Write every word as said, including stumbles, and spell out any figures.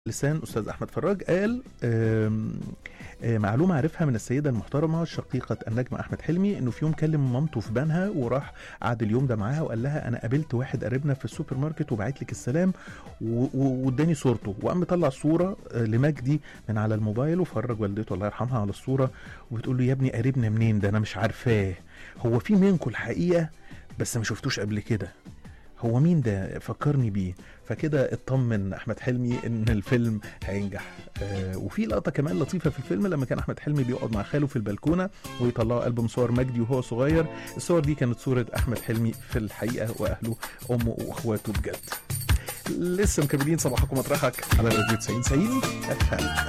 لسان أستاذ أحمد فراج قال آم، آه، معلومة عرفها من السيدة المحترمة شقيقة النجم أحمد حلمي، إنه في يوم كلم مامته في بنها وراح قعد اليوم ده معاها وقال لها أنا قابلت واحد قريبنا في السوبر ماركت وبعت لك السلام و- و- واداني صورته، وقام مطلع صورة آه، لمجدي من على الموبايل وفرج والدته الله يرحمها على الصورة وبتقول له يا ابني قريبنا منين ده، أنا مش عارفاه، هو في منكم الحقيقة بس ما شفتوش قبل كده، هو مين ده فكرني بيه. فكده اطمن احمد حلمي ان الفيلم هينجح. آه وفي لقطه كمان لطيفه في الفيلم لما كان احمد حلمي بيقعد مع خاله في البلكونه ويطلعوا البوم صور مجدي وهو صغير، الصور دي كانت صوره احمد حلمي في الحقيقه واهله امه واخواته بجد. لسه مكملين صباحكم مطرحك على راديو تسعين تسعين.